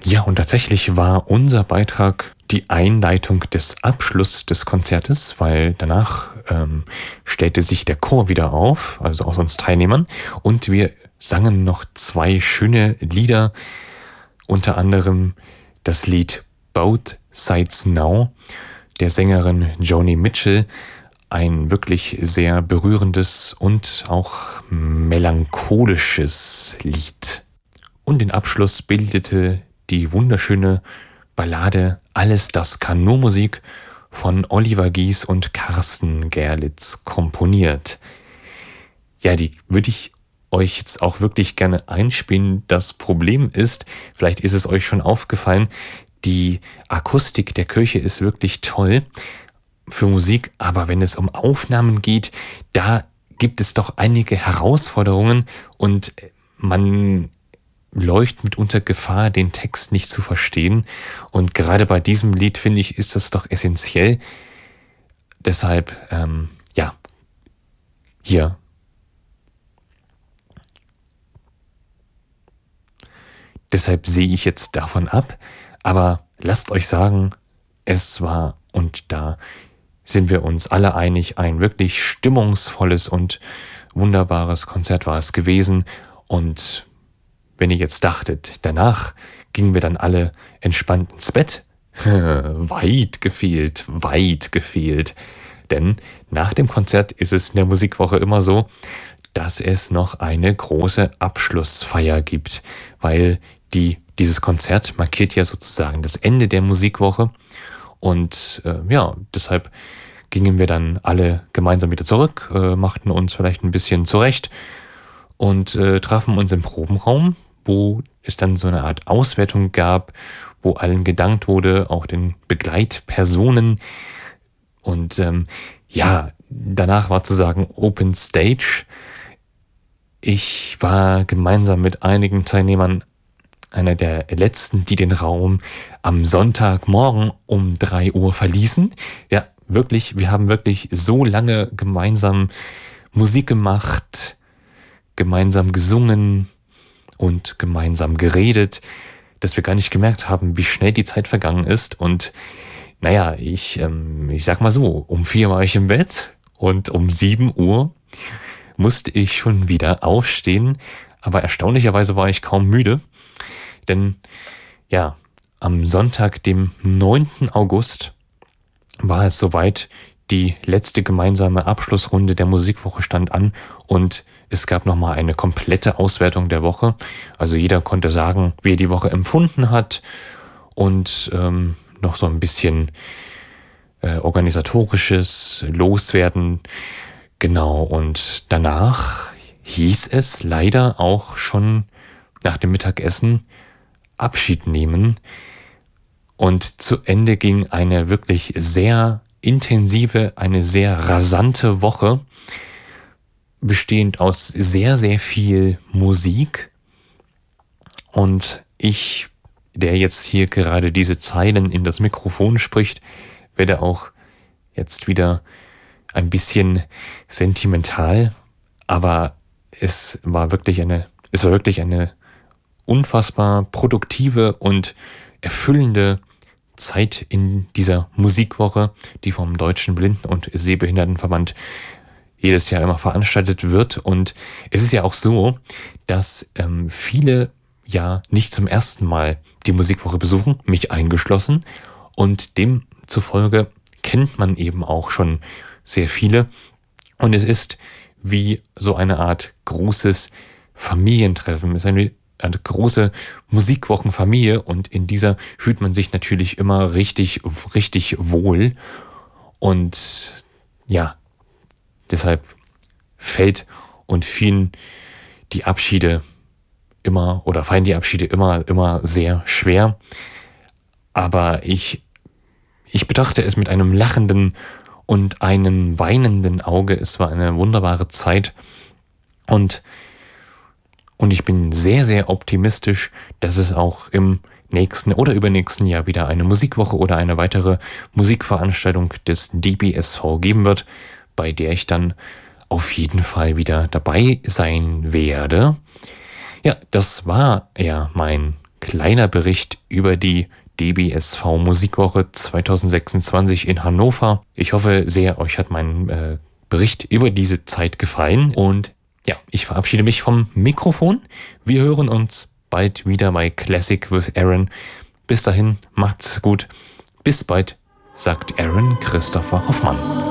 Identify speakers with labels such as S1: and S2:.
S1: Ja, und tatsächlich war unser Beitrag die Einleitung des Abschlusses des Konzertes, weil danach stellte sich der Chor wieder auf, also aus uns Teilnehmern, und wir sangen noch 2 schöne Lieder, unter anderem das Lied Both Sides Now der Sängerin Joni Mitchell, ein wirklich sehr berührendes und auch melancholisches Lied. Und den Abschluss bildete die wunderschöne Ballade Alles das kann nur Musik von Oliver Gies und Carsten Gerlitz komponiert. Ja, die würde ich euch jetzt auch wirklich gerne einspielen. Das Problem ist, vielleicht ist es euch schon aufgefallen, die Akustik der Kirche ist wirklich toll für Musik, aber wenn es um Aufnahmen geht, da gibt es doch einige Herausforderungen und man läuft mitunter Gefahr, den Text nicht zu verstehen. Und gerade bei diesem Lied, finde ich, ist das doch essentiell. Deshalb, ja, hier. Deshalb sehe ich jetzt davon ab. Aber lasst euch sagen, es war, und da sind wir uns alle einig, ein wirklich stimmungsvolles und wunderbares Konzert war es gewesen. Und wenn ihr jetzt dachtet, danach gingen wir dann alle entspannt ins Bett, weit gefehlt, weit gefehlt. Denn nach dem Konzert ist es in der Musikwoche immer so, dass es noch eine große Abschlussfeier gibt, weil dieses Konzert markiert ja sozusagen das Ende der Musikwoche. Und ja, deshalb gingen wir dann alle gemeinsam wieder zurück, machten uns vielleicht ein bisschen zurecht und trafen uns im Probenraum, wo es dann so eine Art Auswertung gab, wo allen gedankt wurde, auch den Begleitpersonen. Und ja, danach war zu sagen Open Stage. Ich war gemeinsam mit einigen Teilnehmern einer der letzten, die den Raum am Sonntagmorgen um 3 Uhr verließen. Ja, wirklich, wir haben wirklich so lange gemeinsam Musik gemacht, gemeinsam gesungen und gemeinsam geredet, dass wir gar nicht gemerkt haben, wie schnell die Zeit vergangen ist. Und naja, ich sag mal so, um 4 war ich im Bett und um 7 Uhr musste ich schon wieder aufstehen. Aber erstaunlicherweise war ich kaum müde. Denn ja, am Sonntag, dem 9. August, war es soweit, die letzte gemeinsame Abschlussrunde der Musikwoche stand an und es gab nochmal eine komplette Auswertung der Woche. Also jeder konnte sagen, wie er die Woche empfunden hat und noch so ein bisschen organisatorisches loswerden. Genau, und danach hieß es leider auch schon nach dem Mittagessen Abschied nehmen. Und zu Ende ging eine wirklich sehr intensive, eine sehr rasante Woche, bestehend aus sehr, sehr viel Musik. Und ich, der jetzt hier gerade diese Zeilen in das Mikrofon spricht, werde auch jetzt wieder ein bisschen sentimental, aber es war wirklich eine unfassbar produktive und erfüllende Zeit in dieser Musikwoche, die vom Deutschen Blinden- und Sehbehindertenverband jedes Jahr immer veranstaltet wird. Und es ist ja auch so, dass viele ja nicht zum ersten Mal die Musikwoche besuchen, mich eingeschlossen. Und demzufolge kennt man eben auch schon sehr viele. Und es ist wie so eine Art großes Familientreffen. Es ist eine große Musikwochenfamilie und in dieser fühlt man sich natürlich immer richtig, richtig wohl. Und ja, deshalb fällt und fallen die Abschiede immer sehr schwer. Aber ich betrachte es mit einem lachenden und einem weinenden Auge. Es war eine wunderbare Zeit und ich bin sehr, sehr optimistisch, dass es auch im nächsten oder übernächsten Jahr wieder eine Musikwoche oder eine weitere Musikveranstaltung des DBSV geben wird, bei der ich dann auf jeden Fall wieder dabei sein werde. Ja, das war ja mein kleiner Bericht über die DBSV Musikwoche 2026 in Hannover. Ich hoffe sehr, euch hat mein Bericht über diese Zeit gefallen. Und ja, ich verabschiede mich vom Mikrofon. Wir hören uns bald wieder bei Classic with Aaron. Bis dahin, macht's gut. Bis bald, sagt Aaron Christopher Hoffmann.